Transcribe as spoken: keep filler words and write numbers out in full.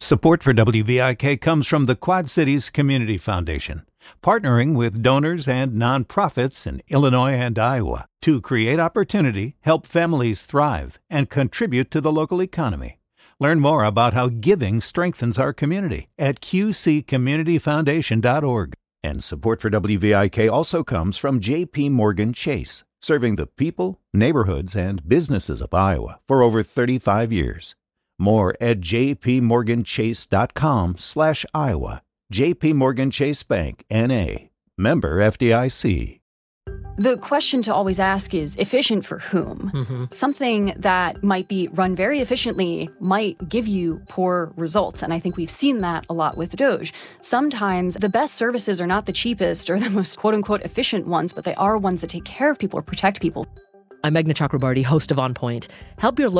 Support for W V I K comes from the Quad Cities Community Foundation, partnering with donors and nonprofits in Illinois and Iowa to create opportunity, help families thrive, and contribute to the local economy. Learn more about how giving strengthens our community at q c community foundation dot org. And support for W V I K also comes from J P Morgan Chase, serving the people, neighborhoods, and businesses of Iowa for over thirty-five years. More at j p morgan chase dot com slash Iowa. J P Morgan Chase Bank, N A. Member F D I C. The question to always ask is efficient for whom? Mm-hmm. Something that might be run very efficiently might give you poor results. And I think we've seen that a lot with Doge. Sometimes the best services are not the cheapest or the most quote-unquote efficient ones, but they are ones that take care of people or protect people. I'm Meghna Chakrabarty, host of On Point. Help your